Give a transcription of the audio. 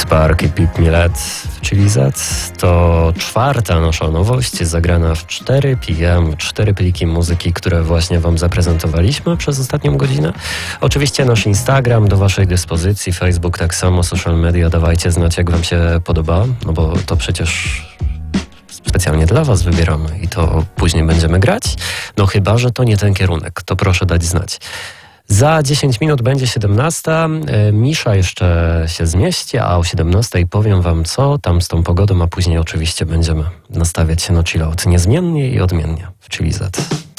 Park i Pip Milet w Chili Z. To czwarta nasza nowość, zagrana w 4 p.m. 4 pliki muzyki, które właśnie wam zaprezentowaliśmy przez ostatnią godzinę. Oczywiście nasz Instagram do waszej dyspozycji, Facebook tak samo, social media, dawajcie znać, jak wam się podoba, no bo to przecież specjalnie dla was wybieramy i to później będziemy grać. No chyba że to nie ten kierunek, to proszę dać znać. Za 10 minut będzie 17. Misza jeszcze się zmieści, a o 17 powiem wam, co tam z tą pogodą, a później oczywiście będziemy nastawiać się na chillout niezmiennie i odmiennie w Chili Z.